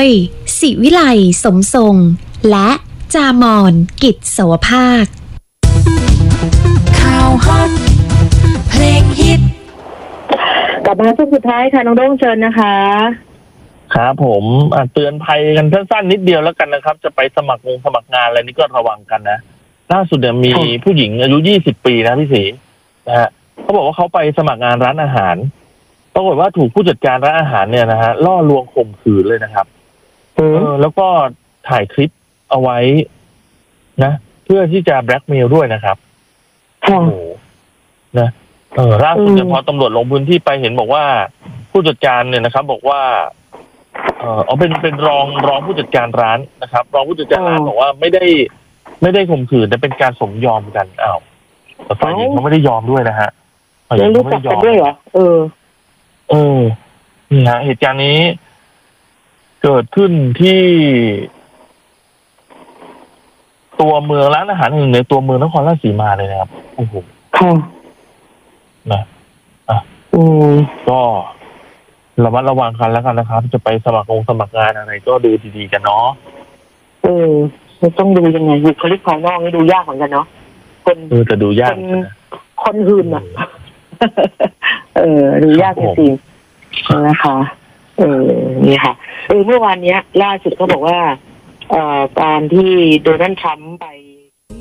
ยศิวิไลสมทรงและจามอนกิจโสภาคข่าวฮอตเพลงฮิตกลับมาช่วงสุดท้ายค่ะน้องโด่งเชิญนะคะครับผมเตือนภัยกันสั้นๆนิดเดียวแล้วกันนะครับจะไปสมัครงานอะไรนี่ก็ระวังกันนะล่าสุดเนี่ยมีผู้หญิงอายุ20 ปีนะพี่ศรีนะฮะเขาบอกว่าเขาไปสมัครงานร้านอาหารปรากฏว่าถูกผู้จัดการร้านอาหารเนี่ยนะฮะล่อลวงข่มขืนเลยนะครับแล้วก็ถ่ายคลิปเอาไว้นะเพื่อที่จะแบล็กเมลด้วยนะครับโอ้โหนะล่าสุดเนี่ยพอตำรวจลงพื้นที่ไปเห็นบอกว่าผู้จัดการเนี่ยนะครับบอกว่าเป็นรองผู้จัดการร้านนะครับรองผู้จัดการร้านบอกว่าไม่ได้ข่มขืนแต่เป็นการสมยอมกันแต่ฝ่ายหญิงเขาไม่ได้ยอมด้วยนะฮะฝ่ายหญิงเขาไม่ได้ยอมด้วยเหรอนี่ฮะเหตุการณ์นี้เกิดขึ้นที่ตัวเมืองร้านอาหารแห่งหนึ่งในตัวเมืองนครราชสีมาเลยนะครับโอ้โหนะก็ระมัดระวังกันแล้วกันนะครับจะไปสมัครงานอะไรก็ดูดีๆกันเนาะต้องดูยังไงบุคลิกภายนอกนี่ดูยากเหมือนกันเนาะคนจะดูยากคนหื่นอ่ะดูยากจริงๆนะคะนี่ค่ะเมื่อวานนี้ล่าสุดเขาบอกว่าการที่โดนัลด์ทรัมป์ไป